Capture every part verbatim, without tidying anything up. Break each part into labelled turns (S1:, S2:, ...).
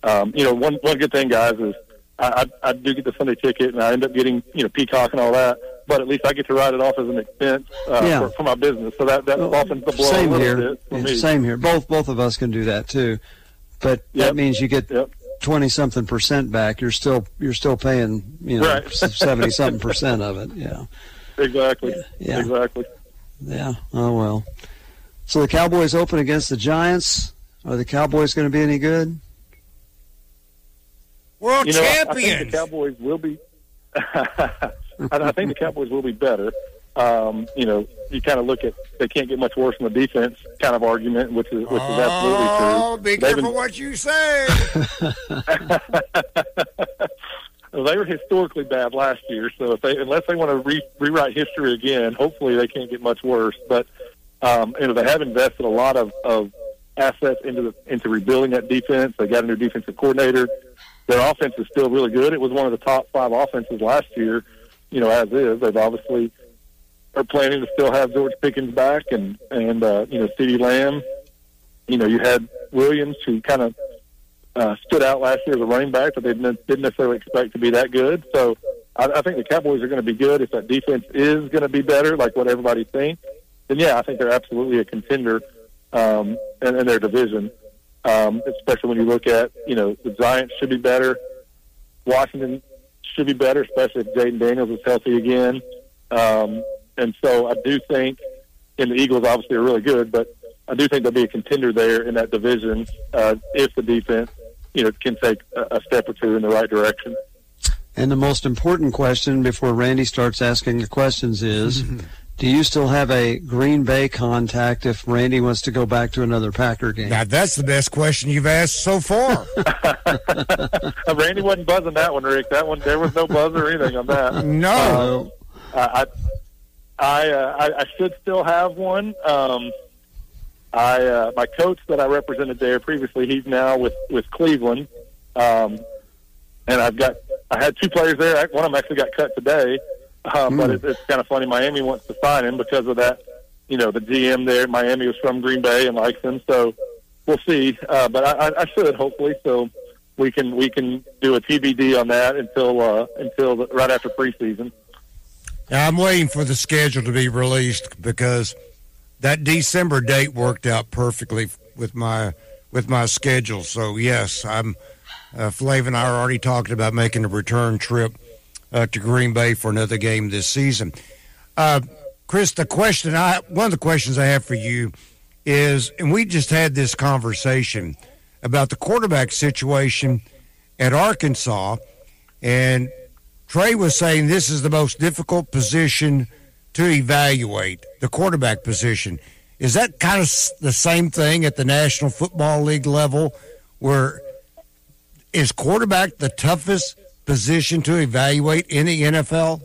S1: um, you know, one one good thing, guys, is I, I I do get the Sunday ticket, and I end up getting, you know, Peacock and all that. But at least I get to write it off as an expense uh,
S2: yeah.
S1: for, for my business. So that that
S2: well,
S1: softens the blow
S2: same
S1: a little
S2: here.
S1: bit for
S2: yeah,
S1: me.
S2: Same here. Both both of us can do that too. But
S1: yep.
S2: that means you get
S1: yep.
S2: twenty something percent back. You're still you're still paying, you know,
S1: right.
S2: seventy something percent of it. Yeah.
S1: Exactly.
S2: Yeah.
S1: Exactly.
S2: Yeah. Oh well. So the Cowboys open against the Giants. Are the Cowboys going to be any good?
S3: World
S1: you know,
S3: champions.
S1: I think the Cowboys will be. I think the Cowboys will be better. Um, you know, you kind of look at they can't get much worse in the defense kind of argument, which is which is absolutely true.
S3: Oh, be
S1: They've
S3: careful
S1: been,
S3: what you say.
S1: They were historically bad last year, so if they unless they want to re, rewrite history again, hopefully they can't get much worse. But um, you know, they have invested a lot of, of assets into the, into rebuilding that defense. They got a new defensive coordinator. Their offense is still really good. It was one of the top five offenses last year, you know, as is. They've obviously are planning to still have George Pickens back and, and uh, you know, CeeDee Lamb. You know, you had Williams, who kind of uh, stood out last year as a running back, but they didn't, didn't necessarily expect to be that good. So I, I think the Cowboys are going to be good. If that defense is going to be better, like what everybody thinks, then, yeah, I think they're absolutely a contender um, in, in their division. Um, especially when you look at, you know, the Giants should be better. Washington should be better, especially if Jaden Daniels is healthy again. Um, and so I do think, and the Eagles obviously are really good, but I do think there'll be a contender there in that division uh, if the defense, you know, can take a, a step or two in the right direction.
S2: And the most important question before Randy starts asking the questions is, do you still have a Green Bay contact if Randy wants to go back to another Packer game?
S3: Now, that's the best question you've asked so far.
S1: Randy wasn't buzzing that one, Rick. That one, there was no buzz or anything on that.
S3: No.
S1: Uh, I, I, uh, I, I should still have one. Um, I, uh, my coach that I represented there previously, he's now with, with Cleveland. Um, and I've got, I had two players there. One of them actually got cut today. Uh, mm. But it, it's kind of funny. Miami wants to sign him because of that. You know, the G M there, Miami was from Green Bay and likes him. So we'll see. Uh, but I, I should, hopefully. So we can we can do a T B D on that until uh, until the, right after preseason.
S3: Now, I'm waiting for the schedule to be released because that December date worked out perfectly with my with my schedule. So yes, I'm. Uh, Flav and I are already talking about making a return trip Uh, to Green Bay for another game this season. Uh, Chris, the question I one of the questions I have for you is, and we just had this conversation about the quarterback situation at Arkansas, and Trey was saying this is the most difficult position to evaluate, the quarterback position. Is that kind of the same thing at the National Football League level, where is quarterback the toughest position to evaluate in the N F L?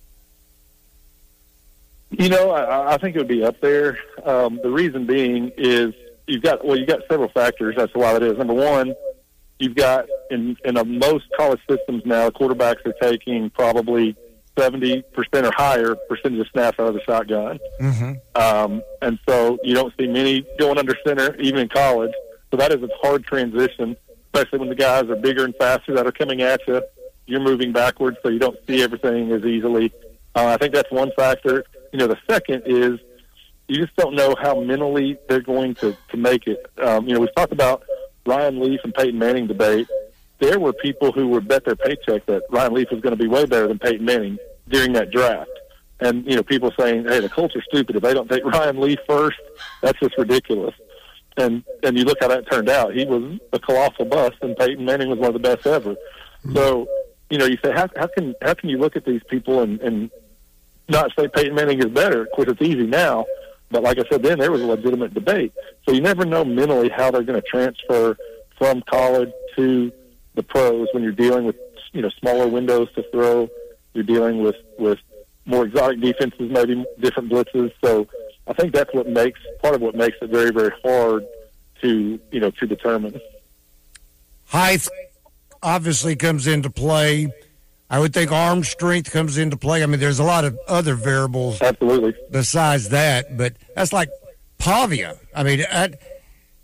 S1: You know, I, I think it would be up there. Um, the reason being is you've got, well, you've got several factors as to why that is. Number one, you've got in, in a, most college systems now, quarterbacks are taking probably seventy percent or higher percentage of snaps out of the shotgun.
S3: Mm-hmm.
S1: Um, and so you don't see many going under center, even in college. So that is a hard transition, especially when the guys are bigger and faster that are coming at you. You're moving backwards, so you don't see everything as easily. Uh, I think that's one factor. You know, the second is you just don't know how mentally they're going to, to make it. Um, you know, we've talked about Ryan Leaf and Peyton Manning debate. There were people who would bet their paycheck that Ryan Leaf was going to be way better than Peyton Manning during that draft. And, you know, people saying, hey, the Colts are stupid. If they don't take Ryan Leaf first, that's just ridiculous. And and you look how that turned out. He was a colossal bust, and Peyton Manning was one of the best ever. Mm-hmm. So, you know, you say, how, how can how can you look at these people and, and not say Peyton Manning is better? Of course, it's easy now, but like I said then, there was a legitimate debate. So you never know mentally how they're going to transfer from college to the pros when you're dealing with, you know, smaller windows to throw. You're dealing with, with more exotic defenses, maybe different blitzes. So I think that's what makes part of what makes it very, very hard to, you know, to determine.
S3: Height obviously comes into play. I would think arm strength comes into play. I mean, there's a lot of other variables
S1: absolutely
S3: besides that, but that's like Pavia. I mean, I,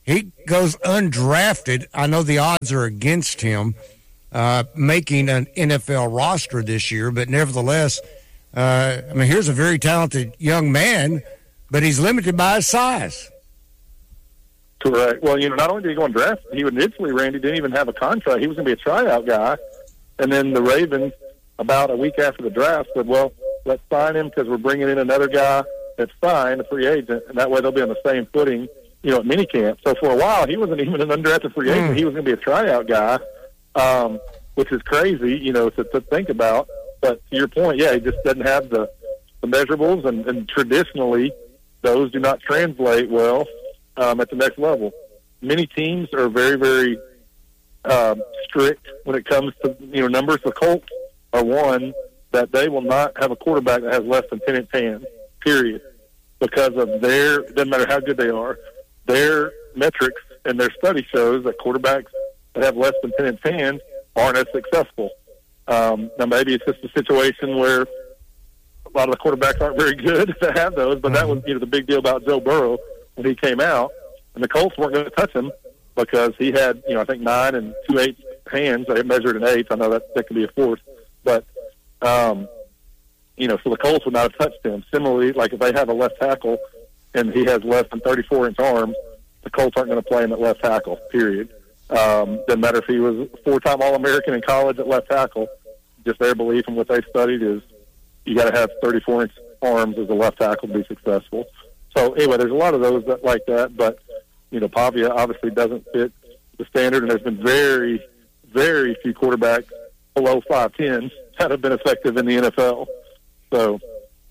S3: he goes undrafted. I know the odds are against him uh, making an N F L roster this year, but nevertheless, uh, I mean, here's a very talented young man, but he's limited by his size.
S1: Correct. Well, you know, not only did he go undrafted, he initially, Randy, didn't even have a contract. He was going to be a tryout guy. And then the Ravens, about a week after the draft, said, well, let's sign him because we're bringing in another guy that's signed, a free agent, and that way they'll be on the same footing, you know, at minicamp. So for a while, he wasn't even an undrafted free agent. Mm. He was going to be a tryout guy, um, which is crazy, you know, to, to think about. But to your point, yeah, he just doesn't have the, the measurables, and, and traditionally those do not translate well Um, at the next level. Many teams are very, very um, strict when it comes to, you know, numbers. The Colts are one that they will not have a quarterback that has less than ten inch hands, period, because of their, it doesn't matter how good they are, their metrics and their study shows that quarterbacks that have less than ten inch hands aren't as successful. Um, now, maybe it's just a situation where a lot of the quarterbacks aren't very good to have those, but that was, you know, the big deal about Joe Burrow when he came out, and the Colts weren't going to touch him because he had, you know, I think nine and two eighths hands. They measured an eighth. I know that that could be a fourth, but um, you know, so the Colts would not have touched him. Similarly, like if they have a left tackle and he has less than thirty-four inch arms, the Colts aren't going to play him at left tackle. Period. Um, doesn't matter if he was a four-time All-American in college at left tackle. Just their belief and what they studied is you got to have thirty-four inch arms as a left tackle to be successful. So anyway, there's a lot of those that like that, but you know, Pavia obviously doesn't fit the standard, and there's been very, very few quarterbacks below five ten that have been effective in the N F L. So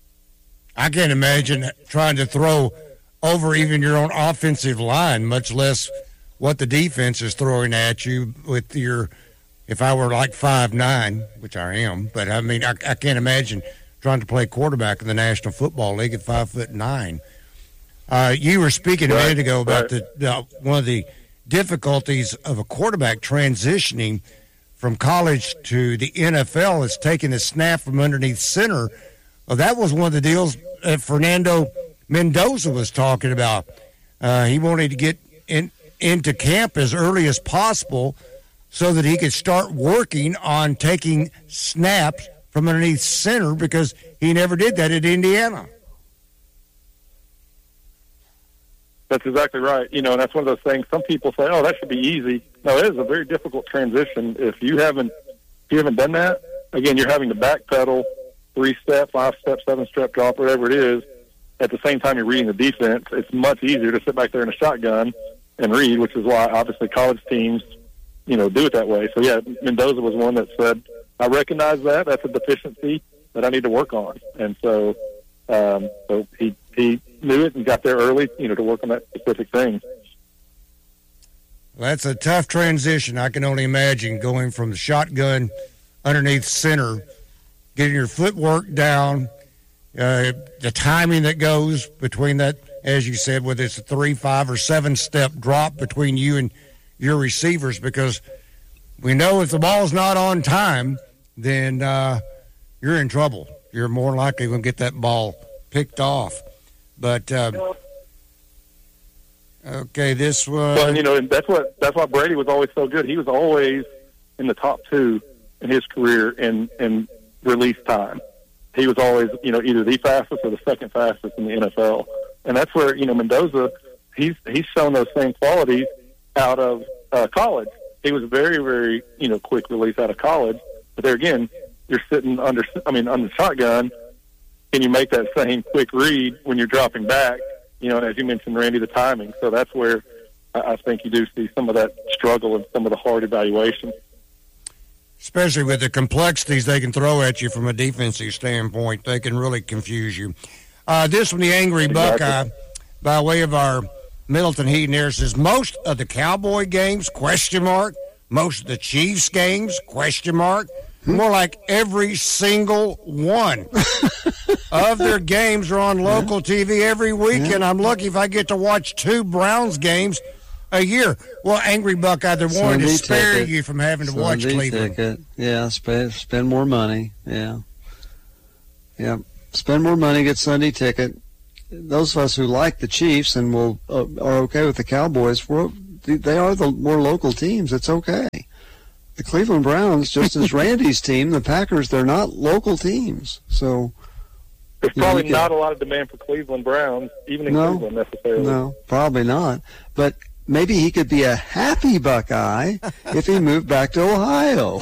S3: I can't imagine trying to throw over even your own offensive line, much less what the defense is throwing at you with your. If I were like five nine, which I am, but I mean, I, I can't imagine trying to play quarterback in the National Football League at five foot nine. Uh, you were speaking a minute ago about the, the one of the difficulties of a quarterback transitioning from college to the N F L is taking the snap from underneath center. Well, that was one of the deals that Fernando Mendoza was talking about. Uh, he wanted to get in, into camp as early as possible so that he could start working on taking snaps from underneath center because he never did that at Indiana.
S1: That's exactly right. You know, and that's one of those things. Some people say, "Oh, that should be easy." No, it is a very difficult transition. If you haven't, if you haven't done that, again, you're having to backpedal three step, five step, seven step drop, whatever it is. At the same time, you're reading the defense. It's much easier to sit back there in a shotgun and read, which is why obviously college teams, you know, do it that way. So yeah, Mendoza was one that said, "I recognize that. That's a deficiency that I need to work on." And so, um, so he he. knew it and got there early, you know, to work on that specific thing.
S3: Well, that's a tough transition. I can only imagine going from the shotgun underneath center, getting your footwork down, uh, the timing that goes between that, as you said, whether it's a three, five, or seven-step drop between you and your receivers, because we know if the ball's not on time, then uh, you're in trouble. You're more likely going to get that ball picked off. But uh, okay, this was.
S1: Well, you know, and that's what that's why Brady was always so good. He was always in the top two in his career in in release time. He was always, you know, either the fastest or the second fastest in the N F L, and that's where, you know, Mendoza, he's he's shown those same qualities out of uh, college. He was very, very, you know, quick release out of college. But there again, you're sitting under, I mean, on the shotgun. Can you make that same quick read when you're dropping back? You know, and as you mentioned, Randy, the timing. So that's where I think you do see some of that struggle and some of the hard evaluation.
S3: Especially with the complexities they can throw at you from a defensive standpoint. They can really confuse you. Uh, this from the Angry
S1: Exactly.
S3: Buckeye, by way of our Middleton Heat and Air, says, most of the Cowboy games, question mark. Most of the Chiefs games, question mark. More like every single one of their games are on local T V every weekend. I'm lucky if I get to watch two Browns games a year. Well, Angry Buckeye, they're wanting to spare
S2: ticket.
S3: you from having to
S2: Sunday
S3: watch Cleveland.
S2: Ticket. Yeah, spend, spend more money. Yeah. Yeah. Spend more money, get Sunday ticket. those of us who like the Chiefs and will uh, are okay with the Cowboys, we're, they are the more local teams. It's okay. The Cleveland Browns, just as Randy's team, the Packers, they're not local teams. So
S1: there's probably know, not can, a lot of demand for Cleveland Browns, even in
S2: no,
S1: Cleveland necessarily.
S2: No, probably not. But maybe he could be a happy Buckeye if he moved back to Ohio.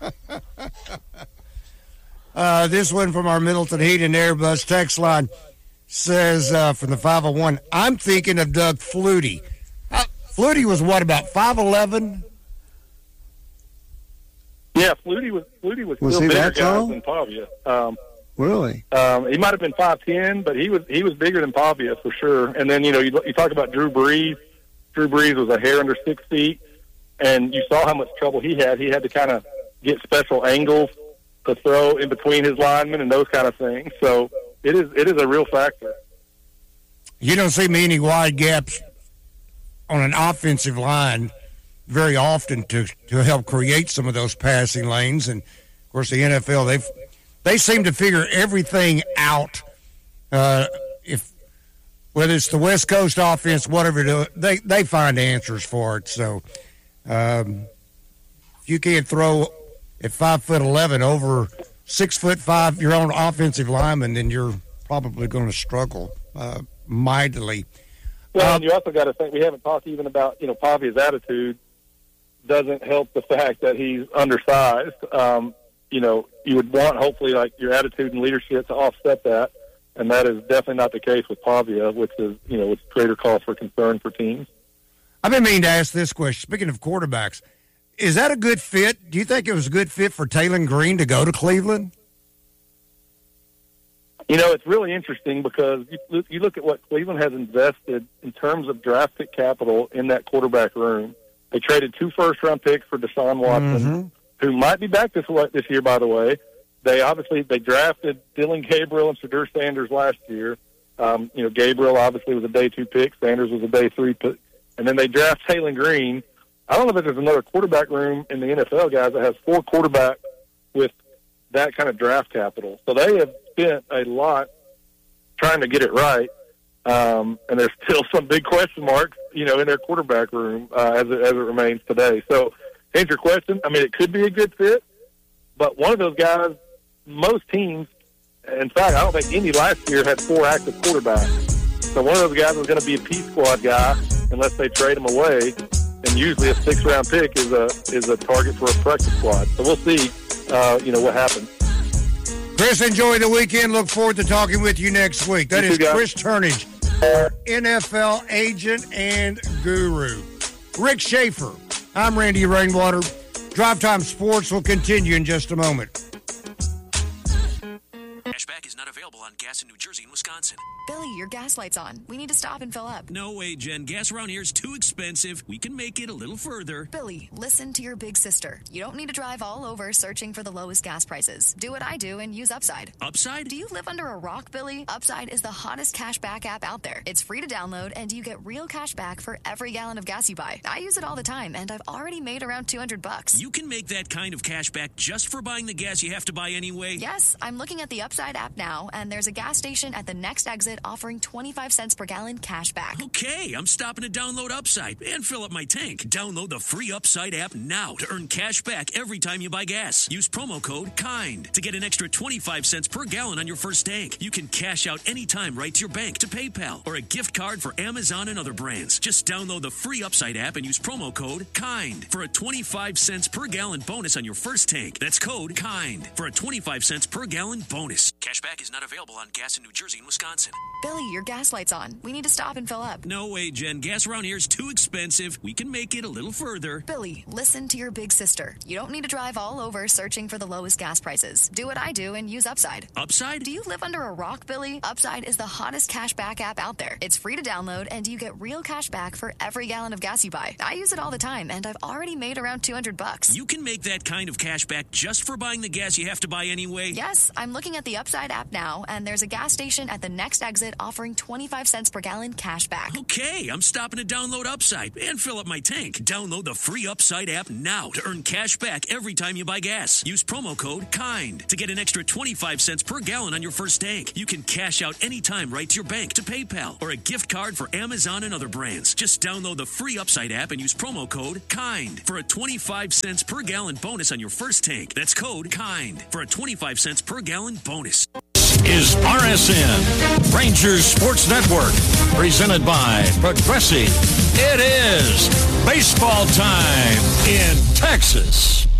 S3: uh, this one from our Middleton Heat and Airbus text line says uh, from the five oh one, I'm thinking of Doug Flutie. Uh, Flutie was what, about five eleven?
S1: Yeah, Flutie was Flutie was,
S2: was
S1: still bigger
S2: guys
S1: tall? than Pavia. Um,
S2: really?
S1: Um, he might have been five ten, but he was he was bigger than Pavia for sure. And then you know you, you talk about Drew Brees. Drew Brees was a hair under six feet, and you saw how much trouble he had. He had to kind of get special angles to throw in between his linemen and those kind of things. So it is it is a real factor.
S3: You don't see many wide gaps on an offensive line very often to to help create some of those passing lanes. And of course, the N F L they they seem to figure everything out. Uh, if whether it's the West Coast offense, whatever, do, they they find answers for it. So um, if you can't throw at five foot eleven over six foot five your own offensive lineman, then you're probably going to struggle uh, mightily.
S1: Well,
S3: uh,
S1: and you also got to think we haven't talked even about you know Pavia's attitude. Doesn't help the fact that he's undersized. Um, you know, you would want hopefully like your attitude and leadership to offset that, and that is definitely not the case with Pavia, which is you know, which greater cause for concern for teams.
S3: I've been meaning to ask this question. Speaking of quarterbacks, is that a good fit? Do you think it was a good fit for Taylor Green to go to Cleveland?
S1: You know, it's really interesting because you look, you look at what Cleveland has invested in terms of draft pick capital in that quarterback room. They traded two first-round picks for Deshaun Watson, mm-hmm. who might be back this this year, by the way. They obviously they drafted Dylan Gabriel and Shadur Sanders last year. Um, you know, Gabriel obviously was a day two pick. Sanders was a day three pick. And then they draft Taylor Green. I don't know if there's another quarterback room in the N F L, guys, that has four quarterbacks with that kind of draft capital. So they have spent a lot trying to get it right. Um, and there's still some big question marks, you know, in their quarterback room uh, as, it, as it remains today. So, to answer your question, I mean, it could be a good fit, but one of those guys, most teams, in fact, I don't think Indy last year had four active quarterbacks. So one of those guys is going to be a P squad guy unless they trade him away, and usually a six-round pick is a is a target for a practice squad. So we'll see, uh, you know, what happens.
S3: Chris, enjoy the weekend. Look forward to talking with you next week. That is Chris Turnage, our N F L agent and guru. Rick Schaefer. I'm Randy Rainwater. Drive Time Sports will continue in just a moment.
S4: Cashback is not available on gas in New Jersey and Wisconsin.
S5: Billy, your gas light's on. We need to stop and fill up.
S4: No way, Jen. Gas around here is too expensive. We can make it a little further.
S5: Billy, listen to your big sister. You don't need to drive all over searching for the lowest gas prices. Do what I do and use Upside.
S4: Upside?
S5: Do you live under a rock, Billy? Upside is the hottest cashback app out there. It's free to download, and you get real cash back for every gallon of gas you buy. I use it all the time, and I've already made around two hundred bucks.
S4: You can make that kind of cash back just for buying the gas you have to buy anyway?
S5: Yes, I'm looking at the Upside app now, and there's a gas station at the next exit offering twenty-five cents per gallon cash back.
S4: Okay, I'm stopping to download Upside and fill up my tank. Download the free Upside app now to earn cash back every time you buy gas. Use promo code KIND to get an extra twenty-five cents per gallon on your first tank. You can cash out anytime right to your bank, to PayPal, or a gift card for Amazon and other brands. Just download the free Upside app and use promo code KIND for a twenty-five cents per gallon bonus on your first tank. That's code KIND for a twenty-five cents per gallon bonus. Cashback is not available on gas in New Jersey and Wisconsin.
S5: Billy, your gas light's on. We need to stop and fill up.
S4: No way, Jen. Gas around here is too expensive. We can make it a little further.
S5: Billy, listen to your big sister. You don't need to drive all over searching for the lowest gas prices. Do what I do and use Upside.
S4: Upside?
S5: Do you live under a rock, Billy? Upside is the hottest cash back app out there. It's free to download, and you get real cash back for every gallon of gas you buy. I use it all the time, and I've already made around two hundred bucks.
S4: You can make that kind of cash back just for buying the gas you have to buy anyway?
S5: Yes, I'm looking at the Upside app now, and there's a gas station at the next exit it offering twenty-five cents per gallon cash back.
S4: Okay, I'm stopping to download Upside and fill up my tank. Download the free Upside app now to earn cash back every time you buy gas. Use promo code KIND to get an extra twenty-five cents per gallon on your first tank. You can cash out anytime right to your bank, to PayPal, or a gift card for Amazon and other brands. Just download the free Upside app and use promo code KIND for a twenty-five cents per gallon bonus on your first tank. That's code KIND for a twenty-five cents per gallon bonus.
S6: Is R S N, Rangers Sports Network, presented by Progressive. It is baseball time in Texas.